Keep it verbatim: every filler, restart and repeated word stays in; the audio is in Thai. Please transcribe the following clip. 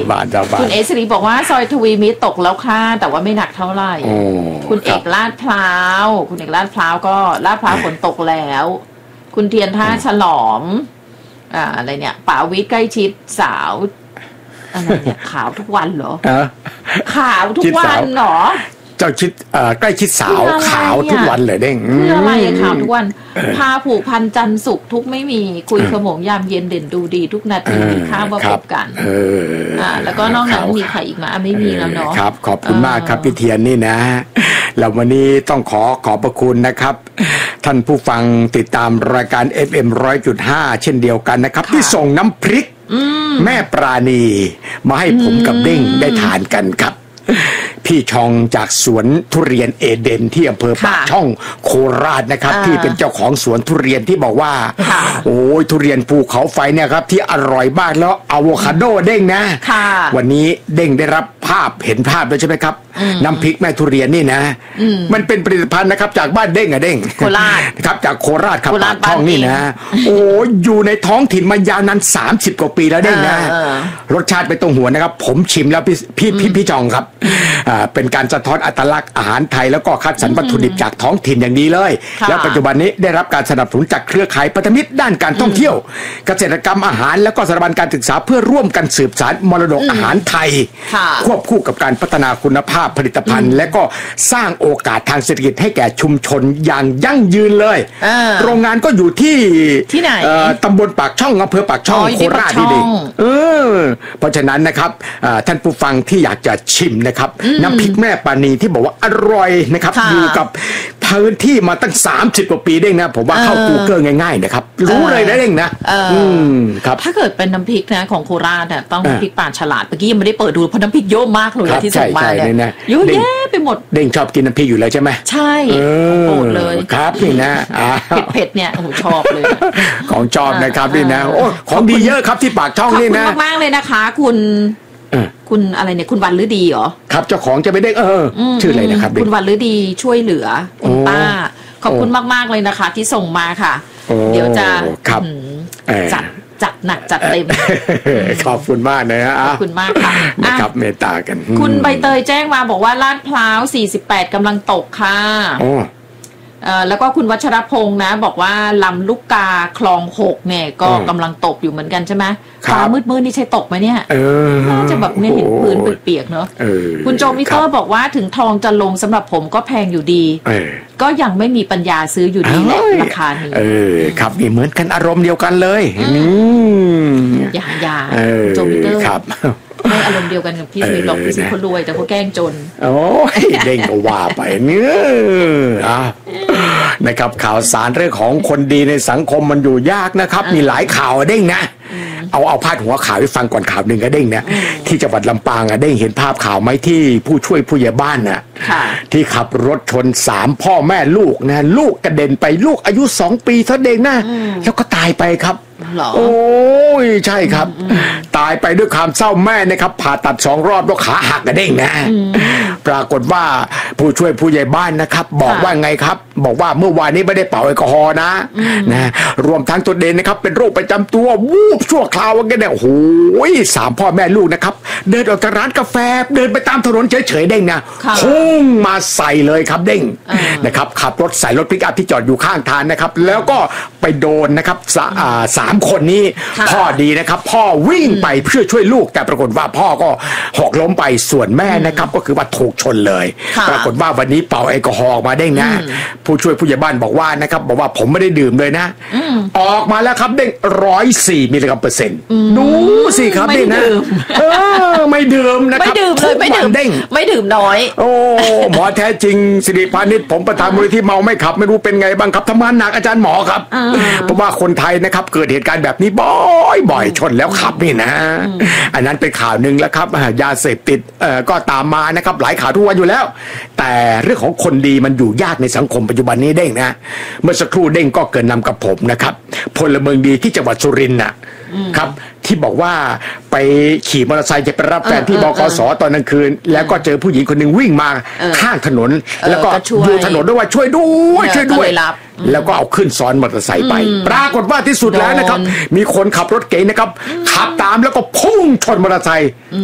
บ้านชาวบ้านคุณเอสรีบอกว่าซอยทวีมิตรตกแล้วค่ะแต่ว่าไม่หนักเท่าไหร่คุณเอกลาดพร้าวคุณเอกลาดพร้าวก็ลาดพร้าวฝนตกแล้วคุณเทียนท่าฉลอมอ่าอะไรเนี่ยป๋าวิทย์ใกล้ชิดสาวอะไรเนี่ยขาวทุกวันเหรอขาวทุกวันเหรอเจ้าชิดใกล้ชิดสาวขาวทุกวันเลยเด้งคืออะไรขาวทุกวันพาผูกพันจันสุขทุกไม่มีคุยขโมงยามเย็นเด่นดูดีทุกนาทีมีค่าว่าพบกันอ่าแล้วก็นอกนั้นมีใครอีกมาไม่มีแล้วเนาะครับขอบคุณมากครับพี่เทียนนี่นะแล้ววันนี้ต้องขอขอบพระคุณนะครับท่านผู้ฟังติดตามรายการ เอฟ เอ็ม หนึ่งร้อยจุดห้า เช่นเดียวกันนะครับที่ส่งน้ำพริกแม่ปราณีมาให้ผมกับเด้งได้ทานกันครับพี่ชองจากสวนทุเรียนเอเดนที่อำเภอปากช่องโคราชนะครับที่เป็นเจ้าของสวนทุเรียนที่บอกว่าโอ้ยทุเรียนภูเขาไฟเนี่ยครับที่อร่อยมากแล้วอะโวคาโดเด้งนะวันนี้เด้งได้รับภาพเห็นภาพแล้วใช่ไหมครับน้ำพริกแม่ทุเรียนนี่นะมันเป็นผลิตภัณฑ์นะครับจากบ้านเด้งอะเด้งโคราชครับจากโคราชครับปากช่องนี่นะโอ้อยู่ในท้องถิ่นมายาวนานสามสิบกว่าปีแล้วเด้งนะรสชาติไม่ต้องห่วงนะครับผมชิมแล้วพี่พี่พี่พี่จองครับเป็นการสะท้อนอัตลักษณ์อาหารไทยแล้วก็คัดสรรวัตถุดิบจากท้องถิ่นอย่างดีเลยแล้วปัจจุบันนี้ได้รับการสนับสนุนจากเครือข่ายพันธมิตรด้านการท่องเที่ยวเกษตรกรรมอาหารแล้วก็สถาบันการศึกษาเพื่อร่วมกันสืบสานมรดกอาหารไทยควบคู่กับการพัฒนาคุณภาพผลิตภัณฑ์และก็สร้างโอกาสทางเศรษฐกิจให้แก่ชุมชนอย่างยั่งยืนเลยโรงงานก็อยู่ที่ที่ไหนตำบลปากช่องอำเภอปากช่องโคราชนี่เองเออเพราะฉะนั้นนะครับท่านผู้ฟังที่อยากจะชิมนะครับน้ำพริกแม่ปานีที่บอกว่าอร่อยนะครับอยู่กับพื้นที่มาตั้งสามสิบกว่าปีเด้งนะผมว่าเข้า Google ง่ายๆนะครับรู้เลยนะเด้งนะอืมครับถ้าเกิดเป็นน้ำพริกนะของโคราชเนี่ยต้องน้ำพริกป่าฉลาดเมื่อกี้ยังไม่ได้เปิดดูเพราะน้ำพริกเยอะมากเลยที่ส่งมาเนี่ยเยอะแยะไปหมดเด้งชอบกินน้ำพริกอยู่แล้วใช่ไหมใช่โปรดเลยครับนี่นะเผ็ดๆเนี่ยโอ้โหชอบเลยของชอบนะครับนี่นะโอ้ของดีเยอะครับที่ปากช่องนี่นะขอบคุณมากๆเลยนะคะคุณคุณอะไรเนี่ยคุณวันฤดีเหรอครับเจ้าของจะไปได้เออชื่ออะไรนะครับคุณวันฤดีช่วยเหลือคุณป้าขอบคุณมากๆเลยนะคะที่ส่งมาค่ะเดี๋ยวจะจัดจัดหนักจัดเต็มขอบคุณมากนะฮะขอบคุณมากค่ะนะครับเมตตากันคุณใบเตยแจ้งมาบอกว่าลาดพร้าวสี่สิบแปดกำลังตกค่ะแล้วก็คุณวัชรพงษ์นะบอกว่าลำลูกกาคลองหกเนี่ยก็กำลังตกอยู่เหมือนกันใช่ไหมฟ้ามืดๆนี่ใช่ตกไหมเนี่ยน่าจะแบบไม่เห็นพื้นเปียกๆเนอะคุณโจมิเตอร์บอกว่าถึงทองจะลงสำหรับผมก็แพงอยู่ดีก็ยังไม่มีปัญญาซื้ออยู่ดีแหละราคานี้เออครับนี่เหมือนกันอารมณ์เดียวกันเลยอย่าอย่าโจมิเตอร์ครับไม่อารมณ์เดียวกันกับพี่ซื้อหรอกพี่ซื้อคนรวยแต่เขาแกล้งจนโอ้ยเด้งก็ว่าไปเนื้อนะครับข่าวสารเรื่องของคนดีในสังคมมันอยู่ยากนะครับมีหลายข่าวเด้งนะเอาเอาพาดหัวข่าวให้ฟังก่อนข่าวหนึ่งก็เด้งเนี่ยที่จังหวัดลำปางอะเด้งเห็นภาพข่าวไหมที่ผู้ช่วยผู้ใหญ่บ้านน่ะที่ขับรถชนสามพ่อแม่ลูกนะลูกกระเด็นไปลูกอายุสองปีเท่าเด็กนะแล้วก็ตายไปครับโอ้ยใช่ครับตายไปด้วยความเศร้าแม่นะครับผ่าตัดสองรอบแล้วขาหักกระเด้งนะปรากฏว่าผู้ช่วยผู้ใหญ่บ้านนะครับบอกว่าไงครับบอกว่าเมื่อวานนี้ไม่ได้เป่าแอลกอฮอล์นะนะรวมทั้งตัวเองนะครับเป็นโรคประจำตัววูบชั่วคราวว่ากันเนี่ยโอ้โหสามพ่อแม่ลูกนะครับเดินออกจากร้านกาแฟเดินไปตามถนนเฉยๆเด้งนะพุ่งมาใส่เลยครับเด้งนะครับขับรถใส่รถปิกอัพที่จอดอยู่ข้างทางนะครับแล้วก็ไปโดนนะครับสามคนนี้พ่อดีนะครับพ่อวิ่งไปเพื่อช่วยลูกแต่ปรากฏว่าพ่อก็หกล้มไปส่วนแม่นะครับก็คือว่าถูกชนเลยปรากฏว่าวันนี้เป่าแอลกอฮอล์มาเด้งนะผู้ช่วยผู้ใหญ่บ้านบอกว่านะครับบอกว่าผมไม่ได้ดื่มเลยนะออกมาแล้วครับเด้งร้อยสี่มิลลิกรัมเปอร์เซ็นต์ดูสิครับเด้งนะเออไม่ดื่มนะครับไม่ดื่มเลยไม่ดื่มเด้งไม่ดื่มน้อยโอ้หมอแท้จริงสิริพานิชผมประธานมูลนิธิเมาไม่ขับไม่รู้เป็นไงบ้างครับทำงานหนักอาจารย์หมอครับเพราะว่าคนไทยนะครับเกิดเหตุการณ์แบบนี้บ่อยบ่อยชนแล้วขับนี่นะอันนั้นเป็นข่าวหนึ่งแล้วครับยาเสพติดเอ่อก็ตามมานะครับหลายข่าวทุกวันอยู่แล้วแต่เรื่องของคนดีมันอยู่ยากในสังคมปัจจุบันนี้เด้งนะเมื่อสักครู่เด้งก็เกิดนำกับผมนะครับพลเมืองดีที่จังหวัดสุรินทร์นะครับที่บอกว่าไปขี่มอเตอร์ไซค์จะไปรับแฟนที่บกสตอนกลางคืนแล้วก็เจอผู้หญิงคนหนึ่งวิ่งมาข้างถนนแล้วก็อยู่ถนนด้วยว่าช่วยด้วยช่วยด้วยแล้วก็เอาขึ้นซ้อนมอเตอร์ไซค์ไปปรากฏว่าที่สุดแล้วนะครับมีคนขับรถเก๋งนะครับขับตามแล้วก็พุ่งชนมอเตอร์ไซค์